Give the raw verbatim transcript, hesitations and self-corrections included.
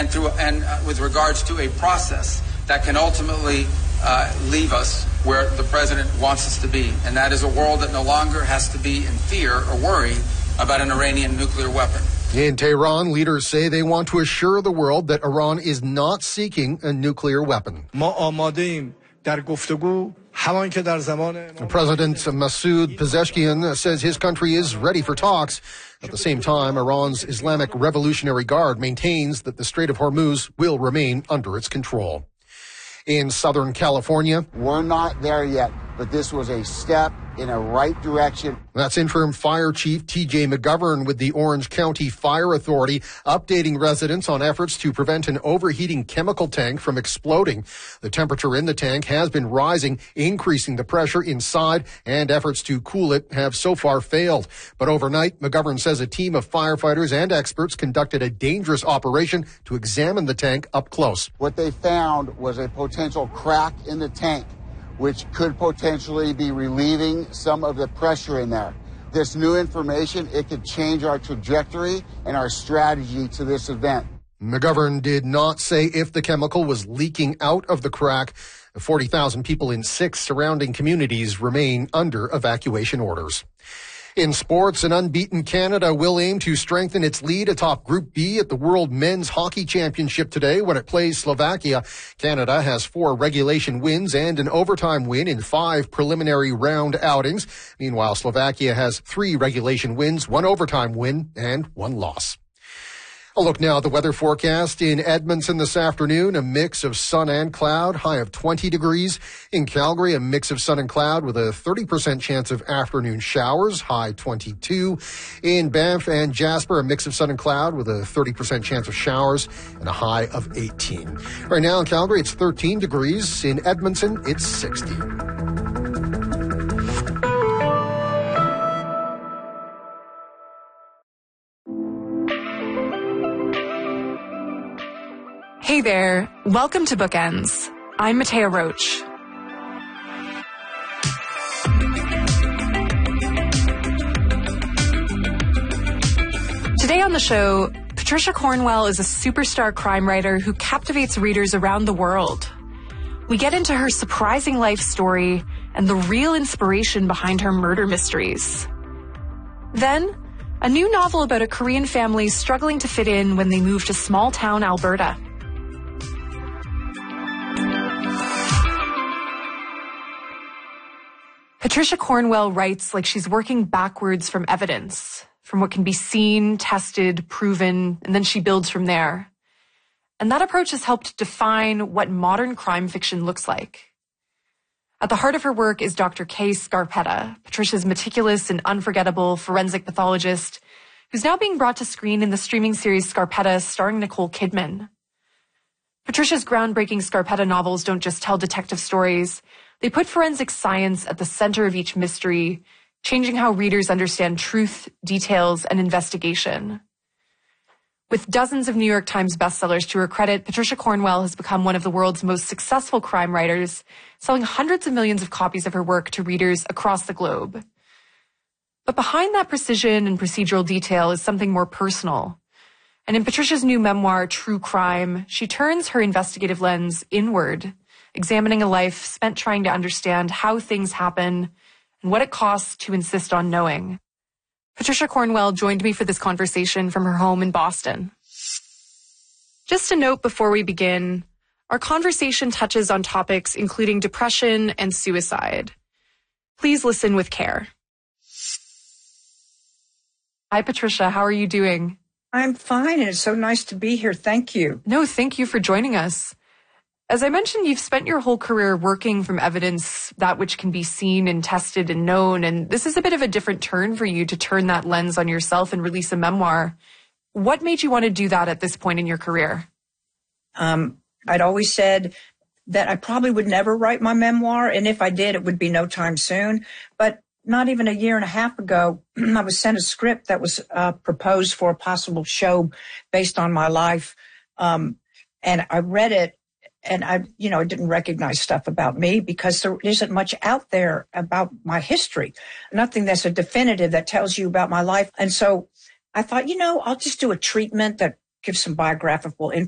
and through and uh, with regards to a process that can ultimately uh, leave us where the president wants us to be, and that is a world that no longer has to be in fear or worry about an Iranian nuclear weapon. In Tehran, leaders say they want to assure the world that Iran is not seeking a nuclear weapon. President Masoud Pezeshkian says his country is ready for talks. At the same time, Iran's Islamic Revolutionary Guard maintains that the Strait of Hormuz will remain under its control. In Southern California, we're not there yet, but this was a step in a right direction. That's interim fire chief T J McGovern with the Orange County Fire Authority updating residents on efforts to prevent an overheating chemical tank from exploding. The temperature in the tank has been rising, increasing the pressure inside, and efforts to cool it have so far failed. But overnight, McGovern says a team of firefighters and experts conducted a dangerous operation to examine the tank up close. What they found was a potential crack in the tank, which could potentially be relieving some of the pressure in there. This new information, it could change our trajectory and our strategy to this event. McGovern did not say if the chemical was leaking out of the crack. forty thousand people in six surrounding communities remain under evacuation orders. In sports, an unbeaten Canada will aim to strengthen its lead atop Group B at the World Men's Hockey Championship today when it plays Slovakia. Canada has four regulation wins and an overtime win in five preliminary round outings. Meanwhile, Slovakia has three regulation wins, one overtime win, and one loss. A look now at the weather forecast. In Edmonton this afternoon, a mix of sun and cloud, high of twenty degrees. In Calgary, a mix of sun and cloud with a thirty percent chance of afternoon showers, high twenty-two. In Banff and Jasper, a mix of sun and cloud with a thirty percent chance of showers and a high of eighteen. Right now in Calgary, it's thirteen degrees. In Edmonton, it's sixty. Hey there, welcome to Bookends. I'm Matea Roach. Today on the show, Patricia Cornwell is a superstar crime writer who captivates readers around the world. We get into her surprising life story and the real inspiration behind her murder mysteries. Then, a new novel about a Korean family struggling to fit in when they move to small-town Alberta. Patricia Cornwell writes like she's working backwards from evidence, from what can be seen, tested, proven, and then she builds from there. And that approach has helped define what modern crime fiction looks like. At the heart of her work is Doctor Kay Scarpetta, Patricia's meticulous and unforgettable forensic pathologist, who's now being brought to screen in the streaming series Scarpetta starring Nicole Kidman. Patricia's groundbreaking Scarpetta novels don't just tell detective stories. They put forensic science at the center of each mystery, changing how readers understand truth, details, and investigation. With dozens of New York Times bestsellers to her credit, Patricia Cornwell has become one of the world's most successful crime writers, selling hundreds of millions of copies of her work to readers across the globe. But behind that precision and procedural detail is something more personal. And in Patricia's new memoir, True Crime, she turns her investigative lens inward, examining a life spent trying to understand how things happen and what it costs to insist on knowing. Patricia Cornwell joined me for this conversation from her home in Boston. Just a note before we begin, our conversation touches on topics including depression and suicide. Please listen with care. Hi, Patricia. How are you doing? I'm fine, and it's so nice to be here. Thank you. No, thank you for joining us. As I mentioned, you've spent your whole career working from evidence, that which can be seen and tested and known, and this is a bit of a different turn for you to turn that lens on yourself and release a memoir. What made you want to do that at this point in your career? Um, I'd always said that I probably would never write my memoir, and if I did, it would be no time soon. But not even a year and a half ago, I was sent a script that was uh, proposed for a possible show based on my life, um, and I read it. And I, you know, I didn't recognize stuff about me because there isn't much out there about my history. Nothing that's a definitive that tells you about my life. And so I thought, you know, I'll just do a treatment that gives some biographical information.